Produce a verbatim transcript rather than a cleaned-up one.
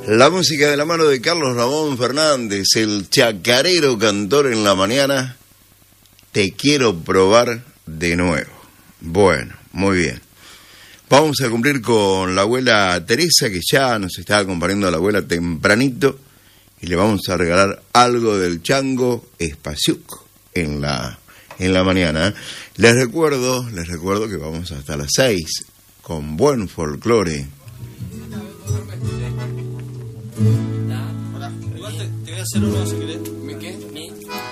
La música de la mano de Carlos Ramón Fernández, el chacarero cantor en la mañana. Te quiero probar de nuevo. Bueno, muy bien. Vamos a cumplir con la abuela Teresa, que ya nos está acompañando a la abuela tempranito, y le vamos a regalar algo del Chango Espasiuk en la, en la mañana. Les recuerdo, les recuerdo que vamos hasta las seis con buen folclore. Hola, igual te, te voy a hacer uno si querés. ¿Me qué?